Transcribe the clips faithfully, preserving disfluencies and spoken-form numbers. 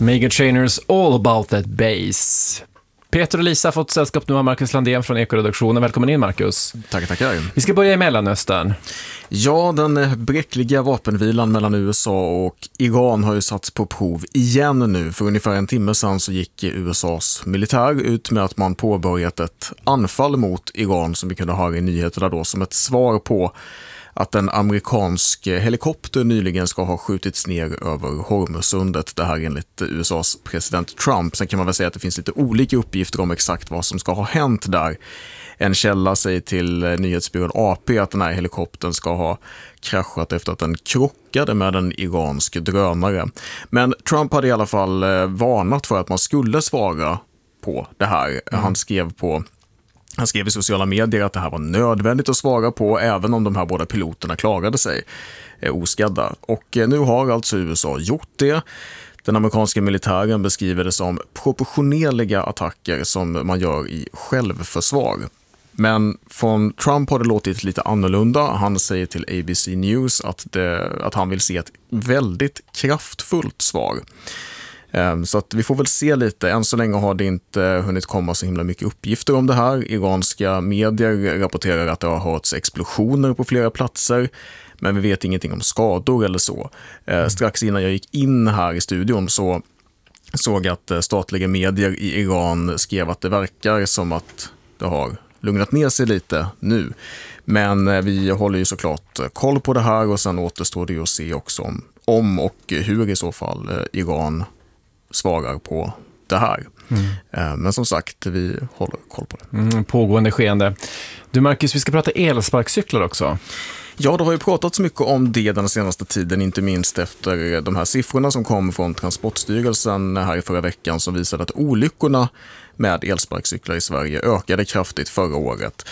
Meghan Trainors All About That Bass. Peter och Lisa har fått sällskap nu av Marcus Landén från Ekoredaktionen. Välkommen in, Marcus. Tackar, tackar. Vi ska börja i Mellanöstern. Ja, den bräckliga vapenvilan mellan U S A och Iran har ju satts på prov igen nu. För ungefär en timme sedan så gick U S A:s militär ut med att man påbörjat ett anfall mot Iran, som vi kunde höra i nyheterna då, som ett svar på att en amerikansk helikopter nyligen ska ha skjutits ner över Hormuzsundet. Det här enligt U S A:s president Trump. Sen kan man väl säga att det finns lite olika uppgifter om exakt vad som ska ha hänt där. En källa säger till nyhetsbyrån A P att den här helikoptern ska ha kraschat efter att den krockade med en iransk drönare. Men Trump hade i alla fall varnat för att man skulle svara på det här. Mm. Han skrev på Han skrev i sociala medier att det här var nödvändigt att svara på, även om de här båda piloterna klarade sig eh, oskadda. Och eh, nu har alltså U S A gjort det. Den amerikanska militären beskriver det som proportionerliga attacker som man gör i självförsvar. Men från Trump har det låtit lite annorlunda. Han säger till A B C News att, det, att han vill se ett väldigt kraftfullt svar. Så att vi får väl se lite. Än så länge har det inte hunnit komma så himla mycket uppgifter om det här. Iranska medier rapporterar att det har hörts explosioner på flera platser, men vi vet ingenting om skador eller så. Mm. Strax innan jag gick in här i studion så såg jag att statliga medier i Iran skrev att det verkar som att det har lugnat ner sig lite nu. Men vi håller ju såklart koll på det här, och sen återstår det ju att se också om, om och hur i så fall Iran svarar på det här. Mm. Men som sagt, vi håller koll på det. Mm, pågående skeende. Du Marcus, vi ska prata elsparkcyklar också. Ja, det har ju pratats mycket om det den senaste tiden, inte minst efter de här siffrorna som kom från Transportstyrelsen här i förra veckan, som visade att olyckorna med elsparkcyklar i Sverige ökade kraftigt förra året.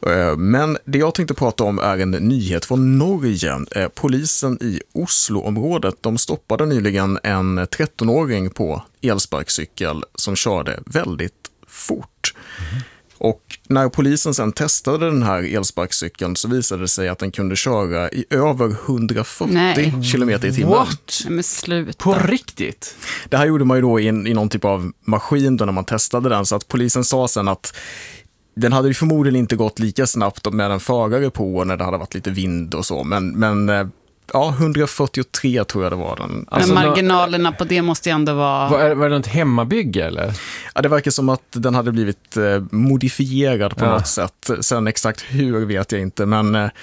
Men det jag tänkte prata om är en nyhet från Norge. Polisen i Oslo-området, de stoppade nyligen en trettonåring på elsparkcykel som körde väldigt fort. Mm. Och när polisen sen testade den här elsparkcykeln så visade det sig att den kunde köra i över hundrafyrtio kilometer i timmen. What? Men sluta. På riktigt? Det här gjorde man ju då i, i någon typ av maskin då när man testade den, så att polisen sa sen att den hade ju förmodligen inte gått lika snabbt med en förare på när det hade varit lite vind och så, men, men ja, hundrafyrtiotre tror jag det var den. Alltså, men marginalerna på det måste ju ändå vara... Var, var det något hemmabygge eller? Ja, det verkar som att den hade blivit eh, modifierad på ja. något sätt. Sen exakt hur vet jag inte, men... Eh,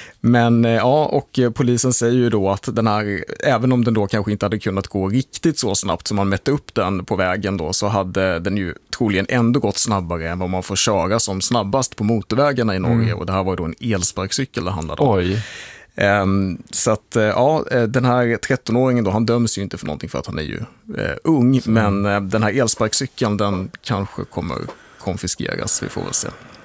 Men ja, och polisen säger ju då att den här, även om den då kanske inte hade kunnat gå riktigt så snabbt som man mätte upp den på vägen då, så hade den ju troligen ändå gått snabbare än vad man får köra som snabbast på motorvägarna i Norge. Mm. Och det här var då en elsparkcykel det handlade om. Oj. Um, så att ja, den här trettonåringen då, han döms ju inte för någonting för att han är ju uh, ung, så. Men uh, den här elsparkcykeln, den kanske kommer konfiskeras, vi får väl se.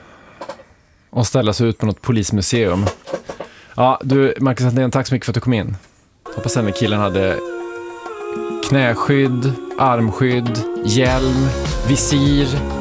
Och ställas ut på något polismuseum. Ja, du Marcus Landén, tack så mycket för att du kom in. Hoppas den killen hade knäskydd, armskydd, hjälm, visir,